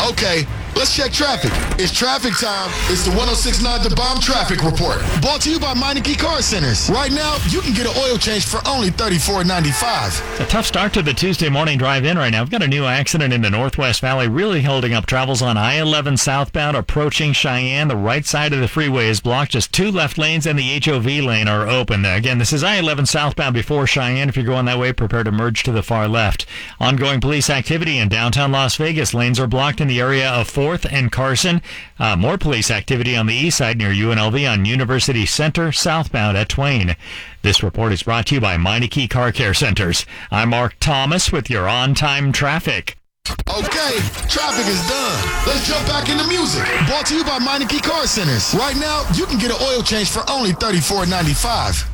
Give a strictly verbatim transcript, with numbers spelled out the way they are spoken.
Okay, let's check traffic. It's traffic time. It's the one oh six point nine The Bomb Traffic Report. Brought to you by Meineke Car Centers. Right now, you can get an oil change for only thirty-four ninety-five. A tough start to the Tuesday morning drive-in right now. We've got a new accident in the Northwest Valley, really holding up travels on I eleven southbound approaching Cheyenne. The right side of the freeway is blocked. Just two left lanes and the H O V lane are open. Again, this is I eleven southbound before Cheyenne. If you're going that way, prepare to merge to the far left. Ongoing police activity in downtown Las Vegas. Lanes are blocked in the area of fourth and Carson. Uh, more police activity on the east side near U N L V on University Center southbound at Twain. This report is brought to you by Meineke Car Care Centers. I'm Mark Thomas with your on-time traffic. Okay, traffic is done. Let's jump back into music. Brought to you by Meineke Car Centers. Right now, you can get an oil change for only thirty-four ninety-five.